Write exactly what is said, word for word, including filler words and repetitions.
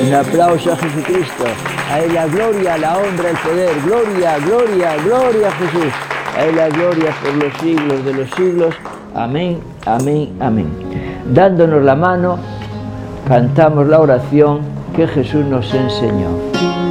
Un aplauso a Jesucristo. A Él la gloria, la honra, el poder. Gloria, gloria, gloria a Jesús. A Él la gloria por los siglos de los siglos. Amén, amén, amén. Dándonos la mano, cantamos la oración que Jesús nos enseñó.